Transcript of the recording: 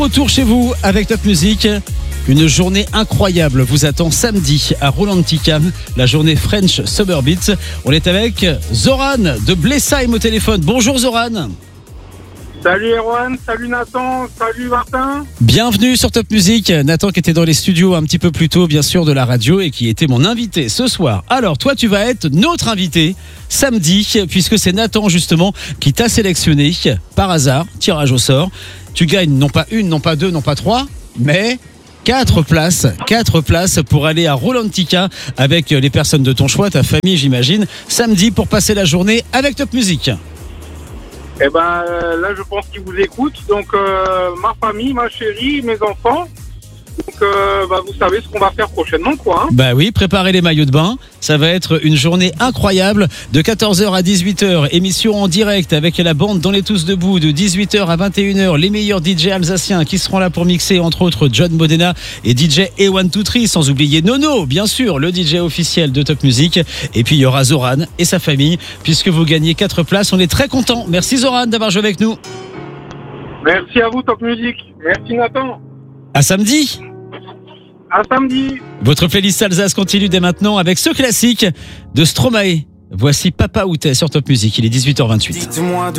Retour chez vous avec Top Music. Une journée incroyable vous attend samedi à Rolantica, la journée French Summer Beats. On est avec Zoran de Blessheim au téléphone. Bonjour Zoran. Salut Erwan, salut Nathan, salut Martin. Bienvenue sur Top Music. Nathan qui était dans les studios un petit peu plus tôt bien sûr de la radio et qui était mon invité ce soir. Alors toi tu vas être notre invité samedi puisque c'est Nathan justement qui t'a sélectionné par hasard, tirage au sort. Tu gagnes non pas une, non pas deux, non pas trois, mais 4 places pour aller à Rolantica avec les personnes de ton choix, ta famille j'imagine, samedi pour passer la journée avec Top Music. Eh ben là je pense qu'ils vous écoutent, donc ma famille, ma chérie, mes enfants. Donc vous savez ce qu'on va faire prochainement quoi. Bah oui, préparez les maillots de bain. Ça va être une journée incroyable de 14h à 18h. Émission en direct avec la bande dans les tous debout de 18h à 21h. Les meilleurs DJ alsaciens qui seront là pour mixer entre autres John Modena et DJ A123. Sans oublier Nono, bien sûr, le DJ officiel de Top Music. Et puis il y aura Zoran et sa famille puisque vous gagnez 4 places. On est très contents. Merci Zoran d'avoir joué avec nous. Merci à vous Top Music. Merci Nathan. À samedi. À samedi. Votre playlist Alsace continue dès maintenant avec ce classique de Stromae. Voici Papa où t'es sur Top Music. Il est 18h28. Dites-moi